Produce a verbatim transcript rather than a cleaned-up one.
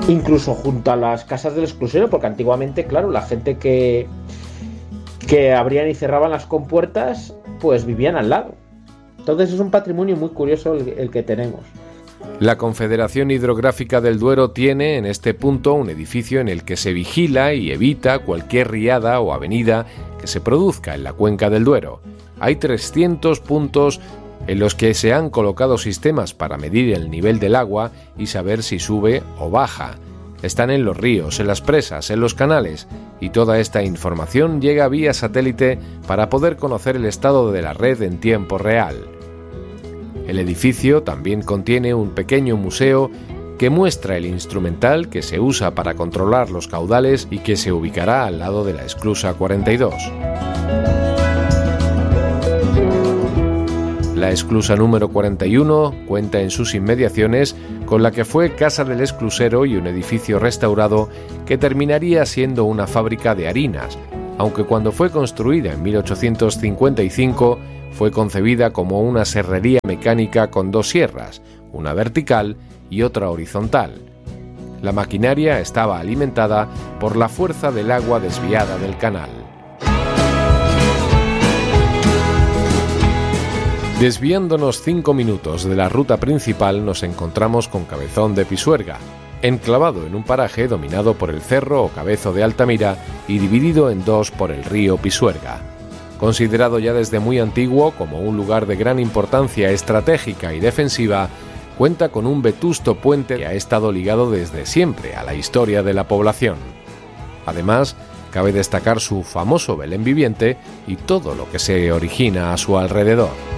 incluso junto a las casas del exclusero, porque antiguamente, claro, la gente que, que abrían y cerraban las compuertas, pues vivían al lado. Entonces es un patrimonio muy curioso el, el que tenemos. La Confederación Hidrográfica del Duero tiene en este punto un edificio en el que se vigila y evita cualquier riada o avenida que se produzca en la cuenca del Duero. Hay trescientos puntos en los que se han colocado sistemas para medir el nivel del agua y saber si sube o baja. Están en los ríos, en las presas, en los canales, y toda esta información llega vía satélite para poder conocer el estado de la red en tiempo real. El edificio también contiene un pequeño museo que muestra el instrumental que se usa para controlar los caudales y que se ubicará al lado de la esclusa cuarenta y dos. La esclusa número cuarenta y uno cuenta en sus inmediaciones con la que fue casa del esclusero y un edificio restaurado que terminaría siendo una fábrica de harinas, aunque cuando fue construida en mil ochocientos cincuenta y cinco fue concebida como una serrería mecánica con dos sierras, una vertical y otra horizontal. La maquinaria estaba alimentada por la fuerza del agua desviada del canal. Desviándonos cinco minutos de la ruta principal nos encontramos con Cabezón de Pisuerga, enclavado en un paraje dominado por el cerro o Cabezo de Altamira y dividido en dos por el río Pisuerga. Considerado ya desde muy antiguo como un lugar de gran importancia estratégica y defensiva, cuenta con un vetusto puente que ha estado ligado desde siempre a la historia de la población. Además, cabe destacar su famoso Belén viviente y todo lo que se origina a su alrededor.